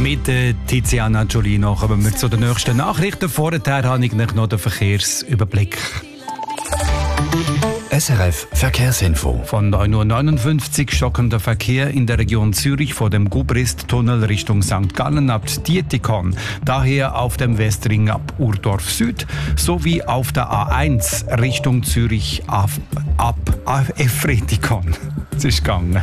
Mit Tiziana Giolino kommen wir zu den nächsten Nachrichten. Vorher habe ich noch den Verkehrsüberblick. SRF Verkehrsinfo. Von 9.59 Uhr stockender Verkehr in der Region Zürich vor dem Gubrist-Tunnel Richtung St. Gallen ab Dietikon. Daher auf dem Westring ab Urdorf Süd sowie auf der A1 Richtung Zürich ab Efretikon. Es ist gegangen.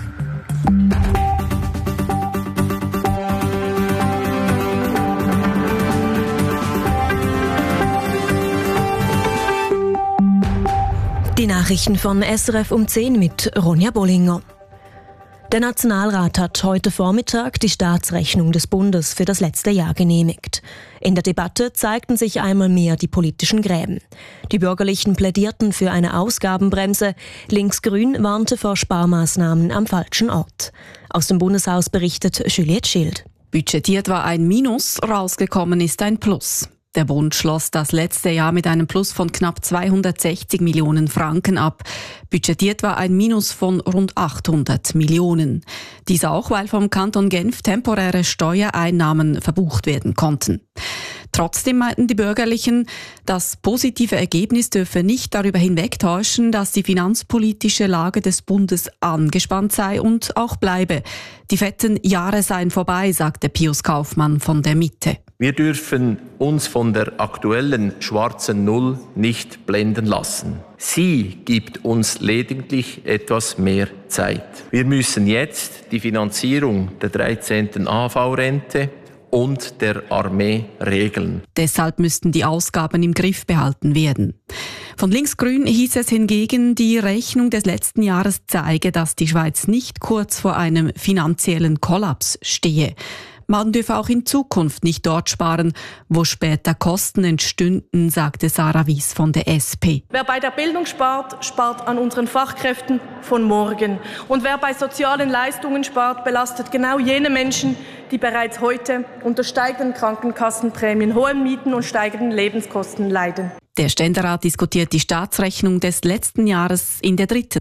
Die Nachrichten von SRF um 10 mit Ronja Bollinger. Der Nationalrat hat heute Vormittag die Staatsrechnung des Bundes für das letzte Jahr genehmigt. In der Debatte zeigten sich einmal mehr die politischen Gräben. Die Bürgerlichen plädierten für eine Ausgabenbremse, Linksgrün warnte vor Sparmaßnahmen am falschen Ort. Aus dem Bundeshaus berichtet Juliette Schild. Budgetiert war ein Minus, rausgekommen ist ein Plus. Der Bund schloss das letzte Jahr mit einem Plus von knapp 260 Millionen Franken ab. Budgetiert war ein Minus von rund 800 Millionen. Dies auch, weil vom Kanton Genf temporäre Steuereinnahmen verbucht werden konnten. Trotzdem meinten die Bürgerlichen, das positive Ergebnis dürfe nicht darüber hinwegtäuschen, dass die finanzpolitische Lage des Bundes angespannt sei und auch bleibe. Die fetten Jahre seien vorbei, sagte Pius Kaufmann von der Mitte. Wir dürfen uns von der aktuellen schwarzen Null nicht blenden lassen. Sie gibt uns lediglich etwas mehr Zeit. Wir müssen jetzt die Finanzierung der 13. AV-Rente und der Armee regeln. Deshalb müssten die Ausgaben im Griff behalten werden. Von Linksgrün hieß es hingegen, die Rechnung des letzten Jahres zeige, dass die Schweiz nicht kurz vor einem finanziellen Kollaps stehe. Man dürfe auch in Zukunft nicht dort sparen, wo später Kosten entstünden, sagte Sarah Wies von der SP. Wer bei der Bildung spart, spart an unseren Fachkräften von morgen. Und wer bei sozialen Leistungen spart, belastet genau jene Menschen, die bereits heute unter steigenden Krankenkassenprämien, hohen Mieten und steigenden Lebenskosten leiden. Der Ständerat diskutiert die Staatsrechnung des letzten Jahres in der 3.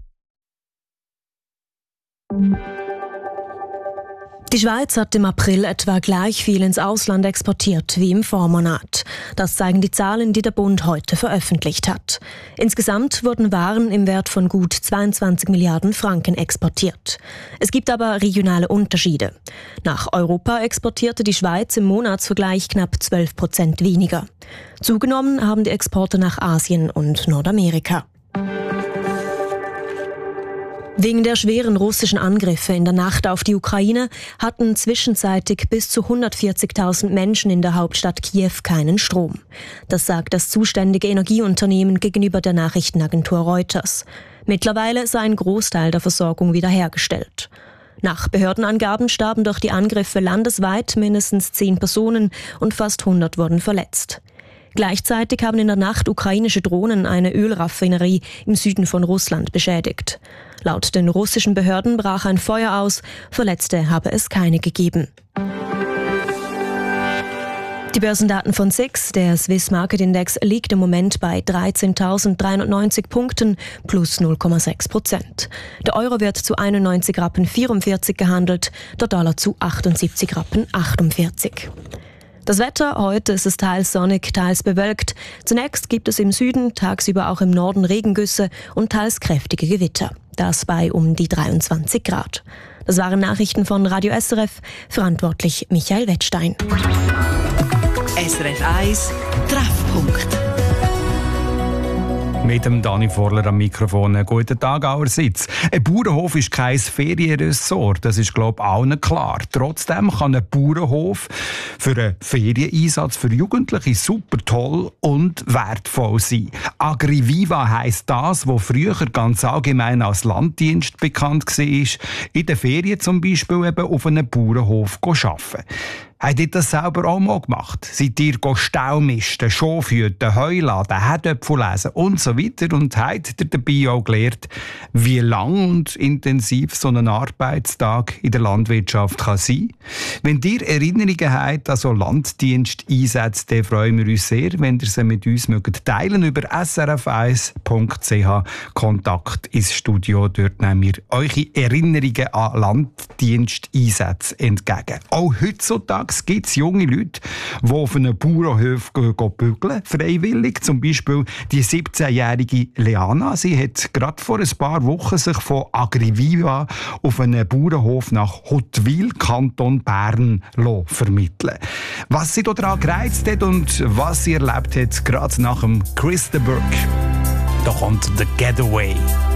Die Schweiz hat im April etwa gleich viel ins Ausland exportiert wie im Vormonat. Das zeigen die Zahlen, die der Bund heute veröffentlicht hat. Insgesamt wurden Waren im Wert von gut 22 Milliarden Franken exportiert. Es gibt aber regionale Unterschiede. Nach Europa exportierte die Schweiz im Monatsvergleich knapp 12% weniger. Zugenommen haben die Exporte nach Asien und Nordamerika. Wegen der schweren russischen Angriffe in der Nacht auf die Ukraine hatten zwischenzeitlich bis zu 140.000 Menschen in der Hauptstadt Kiew keinen Strom. Das sagt das zuständige Energieunternehmen gegenüber der Nachrichtenagentur Reuters. Mittlerweile sei ein Großteil der Versorgung wiederhergestellt. Nach Behördenangaben starben durch die Angriffe landesweit mindestens 10 Personen und fast 100 wurden verletzt. Gleichzeitig haben in der Nacht ukrainische Drohnen eine Ölraffinerie im Süden von Russland beschädigt. Laut den russischen Behörden brach ein Feuer aus, Verletzte habe es keine gegeben. Die Börsendaten von SIX, der Swiss Market Index, liegt im Moment bei 13.390 Punkten plus 0,6%. Der Euro wird zu 91,44 Rappen gehandelt, der Dollar zu 78,48 Rappen. Das Wetter, heute ist es teils sonnig, teils bewölkt. Zunächst gibt es im Süden, tagsüber auch im Norden Regengüsse und teils kräftige Gewitter. Das bei um die 23 Grad. Das waren Nachrichten von Radio SRF, verantwortlich Michael Wettstein. SRF 1 Treffpunkt. Mit dem Dani Vorler am Mikrofon. Guten Tag allerseits. Ein Bauernhof ist kein Ferienressort, das ist, glaube ich, allen klar. Trotzdem kann ein Bauernhof für einen Ferieneinsatz für Jugendliche super toll und wertvoll sein. Agriviva heisst das, was früher ganz allgemein als Landdienst bekannt war, in den Ferien zum Beispiel eben auf einem Bauernhof arbeiten. Habt ihr das selber auch mal gemacht? Seid ihr Stau misten, Schaf hüten, Heu laden, Herdöpfel lesen und so weiter? Und habt ihr dabei auch gelernt, wie lang und intensiv so ein Arbeitstag in der Landwirtschaft kann sein? Wenn ihr Erinnerungen habt an so Landdiensteinsätze, dann freuen wir uns sehr, wenn ihr sie mit uns teilen mögt über srf1.ch Kontakt ins Studio. Dort nehmen wir eure Erinnerungen an Landdiensteinsätze entgegen. Auch heutzutage Tages gibt es junge Leute, die auf einen Bauernhof bügeln, freiwillig. Zum Beispiel die 17-jährige Leana. Sie hat gerade vor ein paar Wochen sich von Agriviva auf einen Bauernhof nach Huttwil, Kanton Bern, vermitteln. Was sie daran gereizt hat und was sie erlebt hat, gerade nach dem Chris de Burgh. Da kommt «The Getaway».